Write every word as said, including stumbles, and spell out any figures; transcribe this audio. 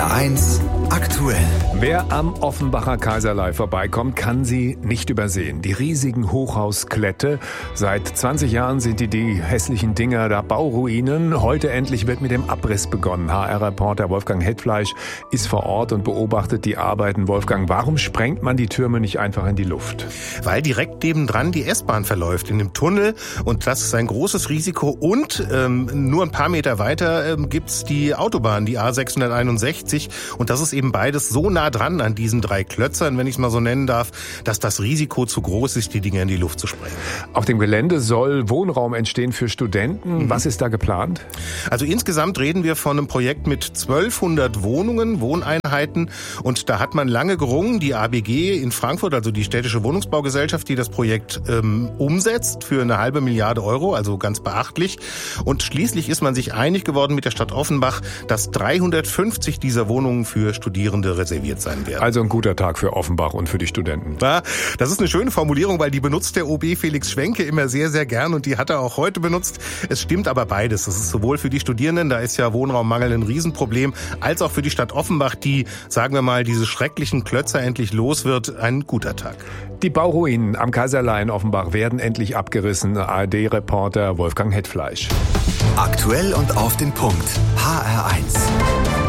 R eins aktuell. Wer am Offenbacher Kaiserlei vorbeikommt, kann sie nicht übersehen. Die riesigen Hochhausklette. Seit zwanzig Jahren sind die, die hässlichen Dinger da Bauruinen. Heute endlich wird mit dem Abriss begonnen. H R-Reporter Wolfgang Hetfleisch ist vor Ort und beobachtet die Arbeiten. Wolfgang, warum sprengt man die Türme nicht einfach in die Luft? Weil direkt nebendran die S-Bahn verläuft, in dem Tunnel. Und das ist ein großes Risiko. Und ähm, nur ein paar Meter weiter ähm, gibt's die Autobahn, die A sechshunderteinundsechzig. Und das ist eben beides so nah dran an diesen drei Klötzern, wenn ich es mal so nennen darf, dass das Risiko zu groß ist, die Dinge in die Luft zu sprengen. Auf dem Gelände soll Wohnraum entstehen für Studenten. Mhm. Was ist da geplant? Also insgesamt reden wir von einem Projekt mit zwölfhundert Wohnungen, Wohneinheiten. Und da hat man lange gerungen. Die A B G in Frankfurt, also die städtische Wohnungsbaugesellschaft, die das Projekt ähm, umsetzt für eine halbe Milliarde Euro, also ganz beachtlich. Und schließlich ist man sich einig geworden mit der Stadt Offenbach, dass dreihundertfünfzig dieser Wohnungen für Studierende reserviert sein werden. Also ein guter Tag für Offenbach und für die Studenten. Ja, das ist eine schöne Formulierung, weil die benutzt der O B Felix Schwenke immer sehr, sehr gern und die hat er auch heute benutzt. Es stimmt aber beides. Das ist sowohl für die Studierenden, da ist ja Wohnraummangel ein Riesenproblem, als auch für die Stadt Offenbach, die, sagen wir mal, diese schrecklichen Klötzer endlich los wird, ein guter Tag. Die Bauruinen am Kaiserlei in Offenbach werden endlich abgerissen. A R D-Reporter Wolfgang Hetfleisch. Aktuell und auf den Punkt. H R eins.